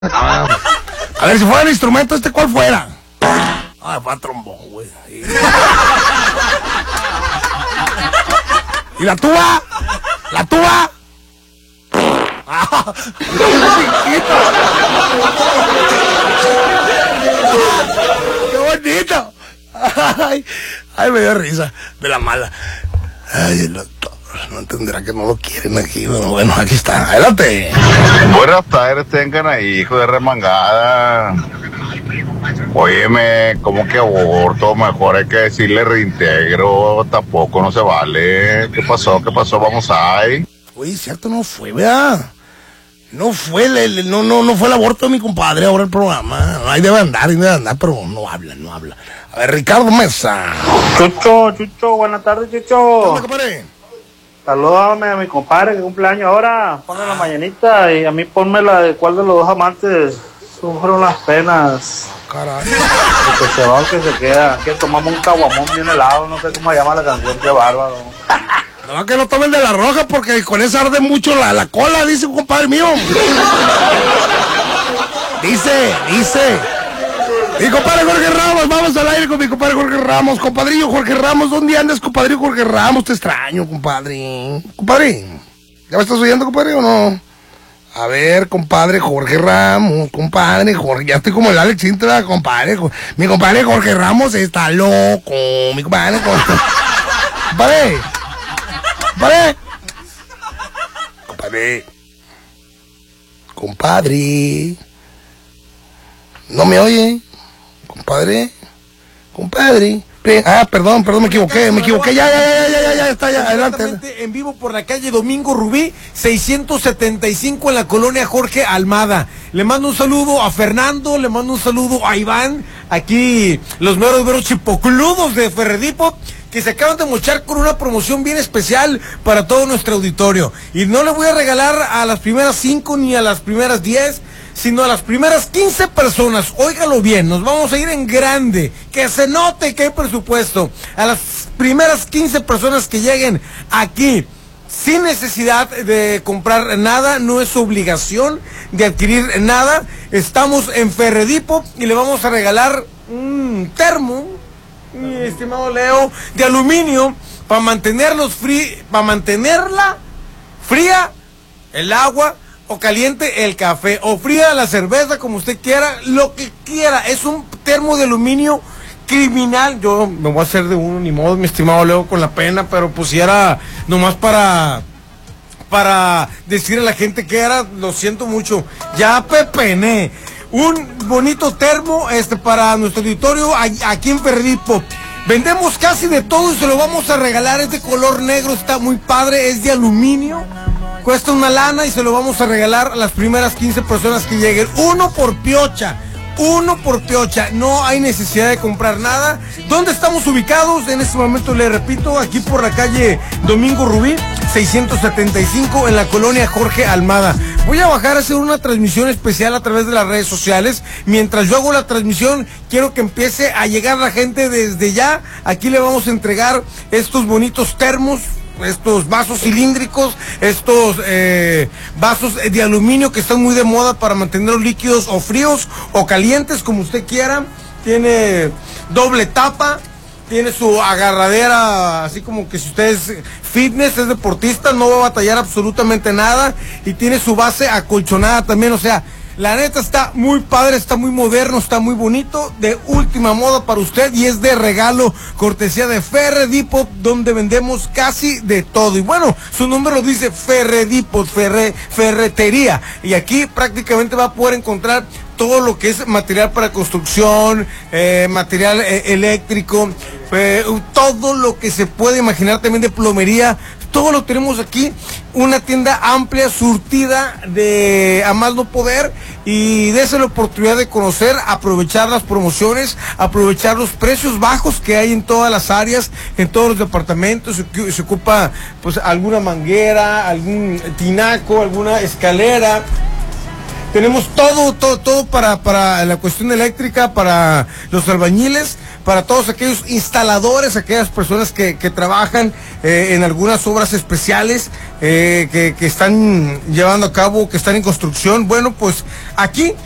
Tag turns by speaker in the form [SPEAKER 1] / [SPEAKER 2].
[SPEAKER 1] A ver, si fuera el instrumento, ¿cuál fuera? Ah, fue a trombón, güey. ¿Y la tuba? ¿La tuba? ¡Ah! ¡Chiquito! ¡Qué bonito! Ay, me dio risa de la mala. Ay, el doctor no entenderá que no lo quieren aquí. Bueno, aquí está. Adelante.
[SPEAKER 2] Buenas tardes, tengan ahí, hijo de remangada. Óyeme, ¿cómo que aborto? Mejor hay que decirle reintegro. Tampoco no se vale. ¿Qué pasó? Vamos ahí.
[SPEAKER 1] Oye, cierto, no fue, ¿verdad? No fue no fue el aborto de mi compadre ahora el programa. Ahí debe andar, pero no habla. A ver, Ricardo Mesa.
[SPEAKER 3] Chucho, buenas tardes, Chucho.
[SPEAKER 1] ¿Dónde, compadre?
[SPEAKER 3] Salúdame a mi compadre que cumpleaños ahora. Ponle la mañanita y a mí ponme la de cuál de los dos amantes sufren las penas.
[SPEAKER 1] Caray.
[SPEAKER 3] Que se va o que se queda. Que tomamos un caguamón bien helado, no sé cómo se llama la canción, qué bárbaro.
[SPEAKER 1] No, que no tomen de la roja porque con esa arde mucho la cola, dice un compadre mío. Dice. Mi compadre Jorge Ramos, vamos al aire con mi compadre Jorge Ramos. Compadrillo Jorge Ramos, ¿dónde andas, compadrillo Jorge Ramos? Te extraño, compadre. Compadre, ¿ya me estás oyendo, compadre, o no? A ver, compadre Jorge Ramos, compadre Jorge, ya estoy como el Alex Sintra, compadre. Mi compadre Jorge Ramos está loco, mi compadre Jorge. Compadre. ¿No me oye? Compadre. Ah, perdón, me equivoqué. Ya está, adelante.
[SPEAKER 4] En vivo por la calle Domingo Rubí, 675 en la colonia Jorge Almada. Le mando un saludo a Fernando, le mando un saludo a Iván, aquí los meros chipocludos de Ferredipo, que se acaban de mochar con una promoción bien especial para todo nuestro auditorio. Y no le voy a regalar a las primeras 5 ni a las primeras 10, sino a las primeras 15 personas. Óigalo bien, nos vamos a ir en grande, que se note que hay presupuesto. A las primeras 15 personas que lleguen aquí, sin necesidad de comprar nada, no es obligación de adquirir nada. Estamos en Ferredipo y le vamos a regalar un termo, mi estimado Leo, de aluminio para mantenerla fría el agua, o caliente el café, o fría la cerveza, como usted quiera, lo que quiera. Es un termo de aluminio criminal. Yo me voy a hacer de uno, ni modo, mi estimado Leo, con la pena, pero pues si era nomás para decir a la gente que era, lo siento mucho, ya pepené. Un bonito termo para nuestro auditorio aquí en Ferredipo. Vendemos casi de todo y se lo vamos a regalar. Es de color negro, está muy padre, es de aluminio. Cuesta una lana y se lo vamos a regalar a las primeras 15 personas que lleguen. Uno por piocha. No hay necesidad de comprar nada. ¿Dónde estamos ubicados? En este momento le repito, aquí por la calle Domingo Rubí, 675 en la colonia Jorge Almada. Voy a bajar a hacer una transmisión especial a través de las redes sociales. Mientras yo hago la transmisión, quiero que empiece a llegar la gente desde ya. Aquí le vamos a entregar estos bonitos termos, estos vasos cilíndricos, estos vasos de aluminio que están muy de moda para mantenerlos líquidos o fríos o calientes, como usted quiera. Tiene doble tapa, tiene su agarradera, así como que si usted es fitness, es deportista, no va a batallar absolutamente nada, y tiene su base acolchonada también. O sea, la neta está muy padre, está muy moderno, está muy bonito, de última moda para usted, y es de regalo, cortesía de Ferredipo, donde vendemos casi de todo. Y bueno, su nombre lo dice, Ferredipo, ferretería, y aquí prácticamente va a poder encontrar todo lo que es material para construcción, material eléctrico, todo lo que se puede imaginar, también de plomería. Todo lo tenemos aquí, una tienda amplia, surtida de a más no poder, y dése la oportunidad de conocer, aprovechar las promociones, aprovechar los precios bajos que hay en todas las áreas, en todos los departamentos. Se ocupa pues alguna manguera, algún tinaco, alguna escalera. Tenemos todo para la cuestión eléctrica, para los albañiles, para todos aquellos instaladores, aquellas personas que trabajan en algunas obras especiales que están llevando a cabo, que están en construcción. Bueno, pues aquí